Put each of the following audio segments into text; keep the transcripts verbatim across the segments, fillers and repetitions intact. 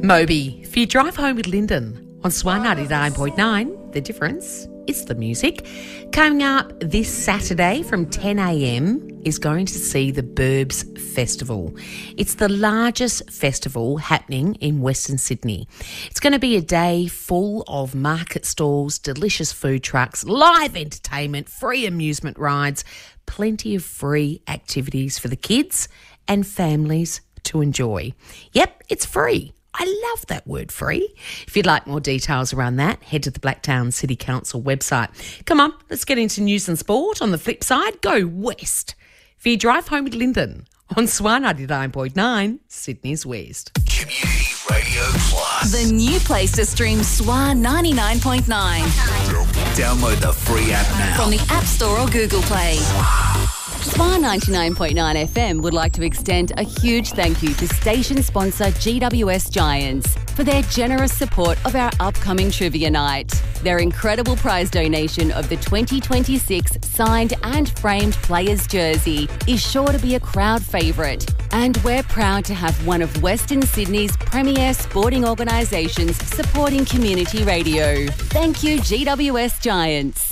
Moby, if you drive home with Lyndon on Swan ninety-nine point nine, the difference is the music. Coming up this Saturday from ten a.m. is going to see the Burbs Festival. It's the largest festival happening in Western Sydney. It's going to be a day full of market stalls, delicious food trucks, live entertainment, free amusement rides, plenty of free activities for the kids and families to enjoy. Yep, it's free. I love that word, free. If you'd like more details around that, head to the Blacktown City Council website. Come on, let's get into news and sport. On the flip side, go west. For your drive home with Lyndon on Swan ninety-nine point nine, Sydney's West. Community Radio Plus. The new place to stream Swan ninety-nine point nine. Download the free app now. From the App Store or Google Play. Swan ninety-nine point nine F M would like to extend a huge thank you to station sponsor G W S Giants for their generous support of our upcoming trivia night. Their incredible prize donation of the twenty twenty-six signed and framed players' jersey is sure to be a crowd favourite, and we're proud to have one of Western Sydney's premier sporting organisations supporting community radio. Thank you, G W S Giants.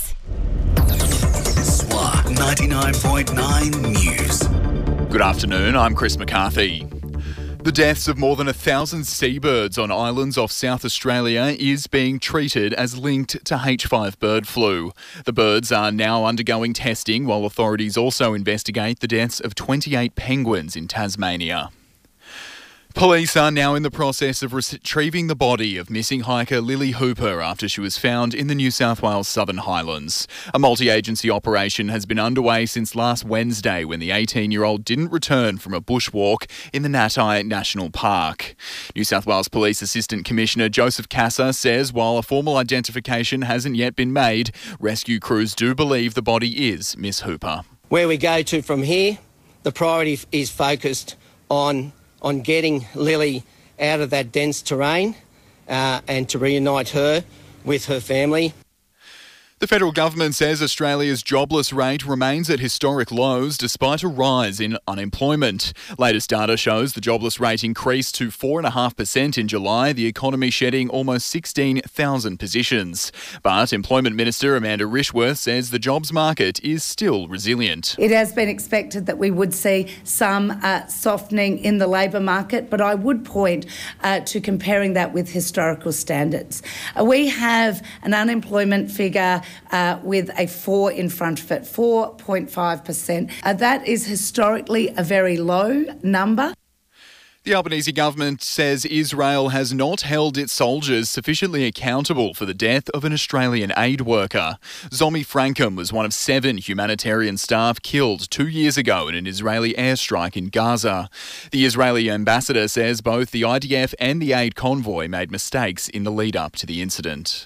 Swan ninety-nine point nine News. Good afternoon, I'm Chris McCarthy. The deaths of more than a thousand seabirds on islands off South Australia is being treated as linked to H five bird flu. The birds are now undergoing testing while authorities also investigate the deaths of twenty-eight penguins in Tasmania. Police are now in the process of retrieving the body of missing hiker Lily Hooper after she was found in the New South Wales Southern Highlands. A multi-agency operation has been underway since last Wednesday when the eighteen-year-old didn't return from a bushwalk in the Natai National Park. New South Wales Police Assistant Commissioner Joseph Casa says while a formal identification hasn't yet been made, rescue crews do believe the body is Miss Hooper. Where we go to from here, the priority is focused on on getting Lily out of that dense terrain uh, and to reunite her with her family. The federal government says Australia's jobless rate remains at historic lows despite a rise in unemployment. Latest data shows the jobless rate increased to four point five percent in July, the economy shedding almost sixteen thousand positions. But Employment Minister Amanda Rishworth says the jobs market is still resilient. It has been expected that we would see some uh, softening in the labour market, but I would point uh, to comparing that with historical standards. Uh, we have an unemployment figure Uh, with a four in front of it, four point five percent. Uh, that is historically a very low number. The Albanese government says Israel has not held its soldiers sufficiently accountable for the death of an Australian aid worker. Zomi Frankham was one of seven humanitarian staff killed two years ago in an Israeli airstrike in Gaza. The Israeli ambassador says both the I D F and the aid convoy made mistakes in the lead-up to the incident.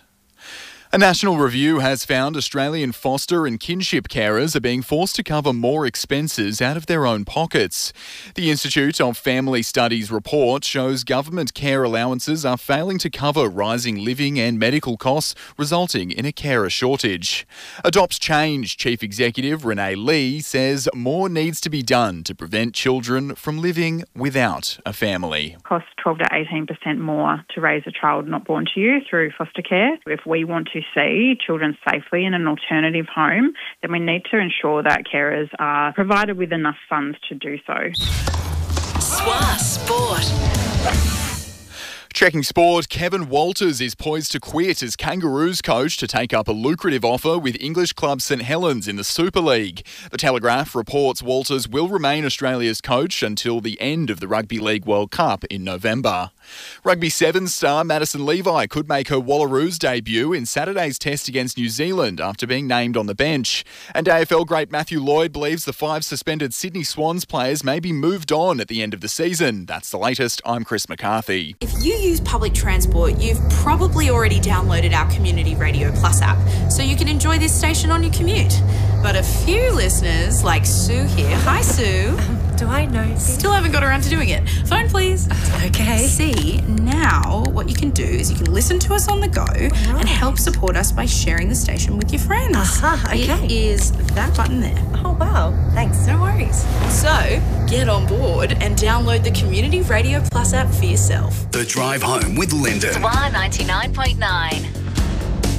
A national review has found Australian foster and kinship carers are being forced to cover more expenses out of their own pockets. The Institute of Family Studies report shows government care allowances are failing to cover rising living and medical costs, resulting in a carer shortage. Adopt Change Chief Executive Renee Lee says more needs to be done to prevent children from living without a family. It costs twelve to eighteen percent more to raise a child not born to you through foster care. If we want to see children safely in an alternative home, then we need to ensure that carers are provided with enough funds to do so. Swan Sport. Checking sport, Kevin Walters is poised to quit as Kangaroos coach to take up a lucrative offer with English club St Helens in the Super League. The Telegraph reports Walters will remain Australia's coach until the end of the Rugby League World Cup in November. Rugby Sevens star Madison Levi could make her Wallaroos debut in Saturday's test against New Zealand after being named on the bench. And A F L great Matthew Lloyd believes the five suspended Sydney Swans players may be moved on at the end of the season. That's the latest. I'm Chris McCarthy. If you use public transport, you've probably already downloaded our Community Radio Plus app, so you can enjoy this station on your commute. But a few listeners, like Sue here, hi Sue. Um, do I know? Still haven't got around to doing it. Phone please. Okay. See now what what you can do is you can listen to us on the go and help support us by sharing the station with your friends. Aha, okay. It is that button there. Oh, wow. Thanks. No worries. So, get on board and download the Community Radio Plus app for yourself. The Drive Home with Lyndon. Y ninety-nine point nine.